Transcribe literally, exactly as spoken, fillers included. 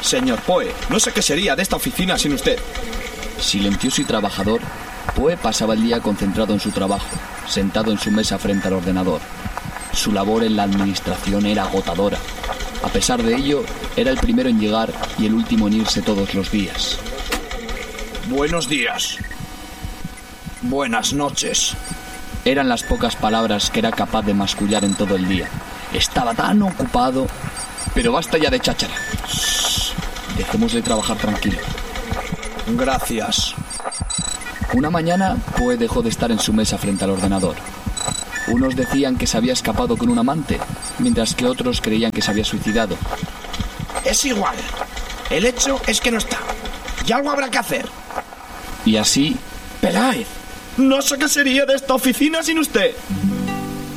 Señor Poe, no sé qué sería de esta oficina sin usted. Silencioso y trabajador, Poe pasaba el día concentrado en su trabajo, sentado en su mesa frente al ordenador. Su labor en la administración era agotadora. A pesar de ello, era el primero en llegar y el último en irse todos los días. Buenos días. Buenas noches. Eran las pocas palabras que era capaz de mascullar en todo el día. Estaba tan ocupado... Pero basta ya de cháchara. Dejemos de trabajar tranquilo. Gracias. Una mañana, Poe dejó de estar en su mesa frente al ordenador. Unos decían que se había escapado con un amante, mientras que otros creían que se había suicidado. Es igual. El hecho es que no está. Y algo habrá que hacer. Y así... Peláez, no sé qué sería de esta oficina sin usted.